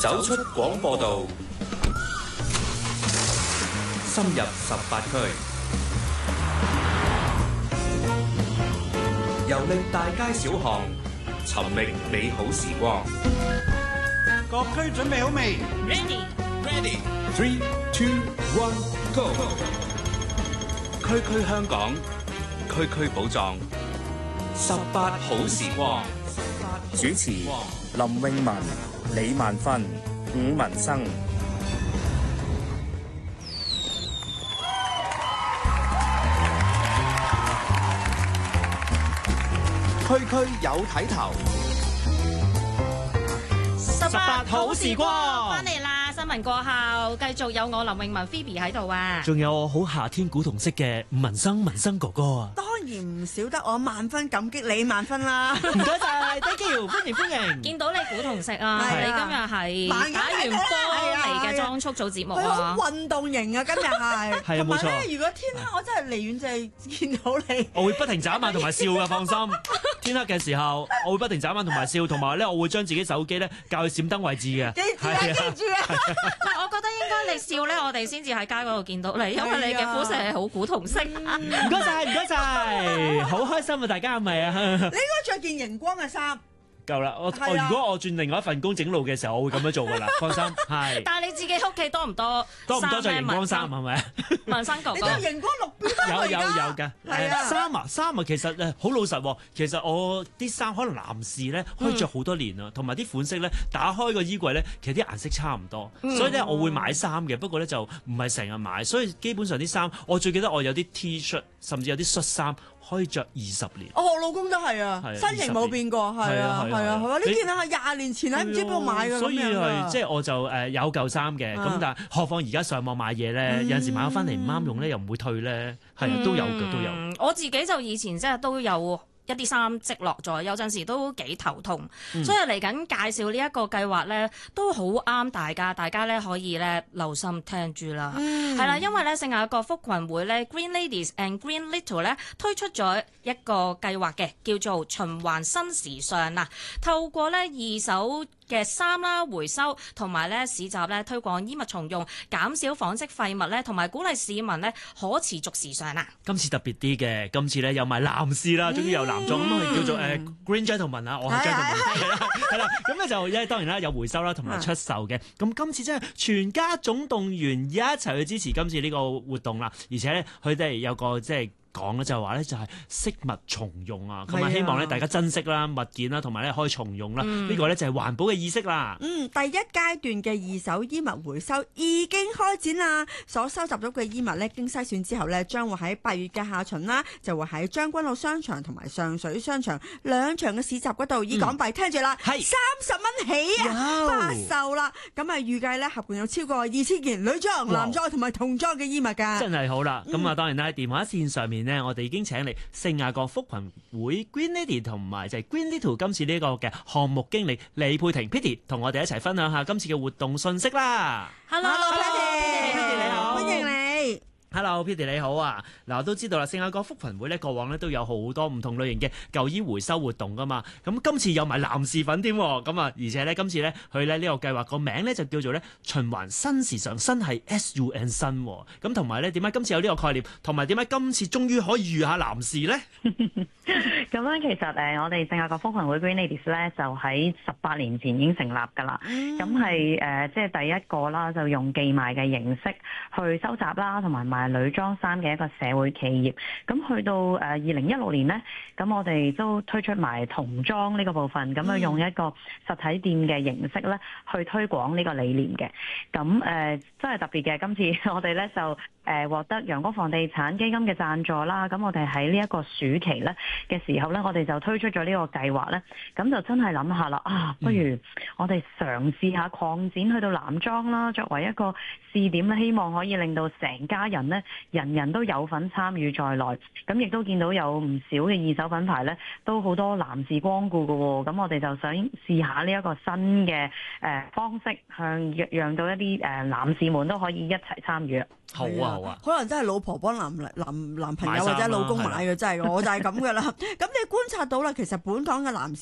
走出廣播道，深入18區，遊歷大街小巷，尋覓美好時光。 各區準備好未 Ready。 3, 2, 1, go！ 區區香港，區區寶藏，18好時光。 主持林詠雯、李萬芬、伍文生。 區區有睇頭 18好時光翻嚟啦！新聞過後，繼續有我林詠雯 Phoebe 喺度啊！ 仲有我好夏天古銅色嘅伍文生哥哥啊！ 當然唔少得我萬分感激李萬芬啦！ 唔該晒 ，thank you，歡迎！ 見到你古銅色啊！你今日係打完波嚟嘅裝束做節目啊！ 好運動型啊！今日係， 係啊冇錯。 如果天黑，我真係離遠就係見到你。 我會不停眨眼同埋笑嘅，放心。天黑嘅時候，我會不停眨眼同埋笑，同埋咧我會將自己手機咧校去閃燈位置嘅。 記住啊！ 嗱，我覺得應該你笑咧，我哋先至喺街嗰度見到你，因為你嘅膚色係好古銅色。 唔該晒，好開心啊！大家係咪啊？ 你應該着件熒光嘅衫。 夠啦！我如果我轉另外一份工整路嘅時候，我會咁樣做噶啦，放心。係。 但係你自己屋企多唔多着熒光衫係咪？ 文生哥哥， 你着熒光綠標有㗎。 係啊。 衫啊，其實好老實喎。其實我啲衫可能男士咧可以着好多年啊，同埋啲款式咧打開個衣櫃咧，其實啲顏色差唔多，所以咧我會買衫嘅。不過咧就唔係成日買，所以基本上啲衫我最記得我有啲 T 恤，甚至有啲恤衫。可以着20年。 我老公都係啊，身形冇變過，係啊。呢件係20年前喺唔知邊度買嘅。 所以係即係我就有舊衫嘅，咁但係何況而家上網買嘢咧，有陣時買咗翻嚟唔啱用咧，又唔會退咧，係啊，都有嘅都有。 我自己就以前即係都有一啲衫積落咗，有陣時都幾頭痛，所以嚟緊介紹呢一個計劃咧，都好啱大家咧可以咧留心聽住啦。係啦，因為咧聖雅各福群會咧 Green Ladies and Green Little 咧推出咗一個計劃嘅，叫做循環新時尚啦。透過咧二手嘅衫啦回收，同埋咧市集咧推廣衣物重用，減少紡織廢物咧，同埋鼓勵市民咧可持續時尚啦。 今次特別啲嘅，今次咧有埋男士啦，終於有男裝咁係叫做Green Gentleman 啊，我係 Gentleman 係啦，咁咧就當然啦有回收啦，同埋出售嘅。咁今次真係全家總動員一齊去支持今次呢個活動啦，而且咧佢哋有個即係。講咧就係話咧就係飾物重用啊，咁啊希望咧大家珍惜啦物件啦，同埋咧可以重用啦，呢個咧就係環保嘅意識啦。 第一階段嘅二手衣物回收已經開展啦，所收集到嘅衣物咧經篩選之後咧，將會喺8月嘅下旬啦，就會喺將軍澳商場同埋上水商場兩場嘅市集嗰度以港幣聽住啦，係30蚊起啊發售啦。咁啊預計咧合共有超過2000件女裝、男裝同埋童裝嘅衣物㗎。 真係好啦，咁啊當然啦喺電話線上面。我哋已經請嚟聖雅各福群會 Green Lady 同埋就係 Green Little 今次呢個嘅項目經理李佩婷 Pitty 同我哋一齊分享下今次嘅活動信息啦。 Hello Pitty 你好， 歡迎你。 Hello Pitty 你好啊！嗱我都知道啦，聖雅各福群會咧過往咧都有好多唔同類型嘅舊衣回收活動噶嘛。咁今次有埋男士粉添，咁啊而且咧今次咧佢咧呢個計劃個名咧就叫做咧循環新時尚，新係 SUN 新。咁同埋咧點解今次有呢個概念，同埋點解今次終於可以遇下男士咧？ 咁樣其實我哋聖雅各福群會 Green Ladies 咧就喺18年前已經成立㗎啦。咁係即係第一個啦，就用寄賣嘅形式去收集啦，同埋賣女裝衫嘅一個社會企業。咁去到2016年呢，咁我哋都推出埋童裝呢個部分，咁用一個實體店嘅形式咧去推廣呢個理念嘅。咁真係特別嘅，今次我哋咧就獲得陽光房地產基金嘅贊助啦。咁我哋喺呢一個暑期咧嘅時候咧，我哋就推出咗呢個計劃咧，咁就真係諗下啦，不如我哋嘗試下擴展去到男裝啦，作為一個試點咧，希望可以令到成家人咧，人人都有份參與在內。咁亦都見到有唔少嘅二手品牌咧，都好多男士光顧㗎喎。咁我哋就想試下呢一個新嘅方式，讓到一啲男士們都可以一齊參與。 好啊好啊， 可能真係老婆幫男朋友或者老公買嘅，真係我就係咁噶啦。咁你觀察到啦，其實本港嘅男士